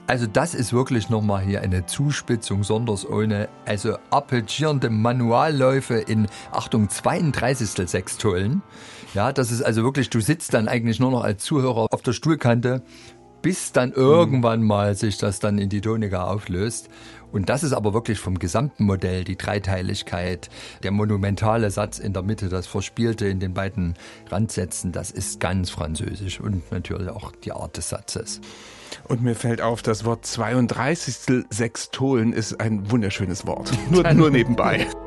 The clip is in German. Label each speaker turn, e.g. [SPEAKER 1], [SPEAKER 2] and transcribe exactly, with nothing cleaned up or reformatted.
[SPEAKER 1] Also das ist wirklich nochmal hier eine Zuspitzung, sonders ohne, also arpeggierende Manualläufe in, Achtung, zweiunddreißigstel Sextollen. Ja, das ist also wirklich, du sitzt dann eigentlich nur noch als Zuhörer auf der Stuhlkante, bis dann irgendwann mal sich das dann in die Tonika auflöst. Und das ist aber wirklich vom gesamten Modell, die Dreiteiligkeit, der monumentale Satz in der Mitte, das Verspielte in den beiden Randsätzen, das ist ganz französisch und natürlich auch die Art des Satzes.
[SPEAKER 2] Und mir fällt auf, das Wort zweiunddreißigstel Sextolen ist ein wunderschönes Wort. Nur, nur nebenbei.